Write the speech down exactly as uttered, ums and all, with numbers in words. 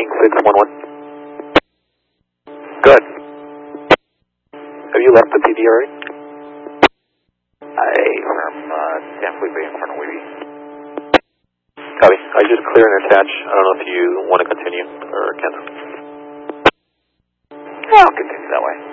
six one one. Good. Have you left the T D already? I from uh, San Felipe in front of Weeby. Copy. I just clear and attach. I don't know if you want to continue or can. I'll continue that way.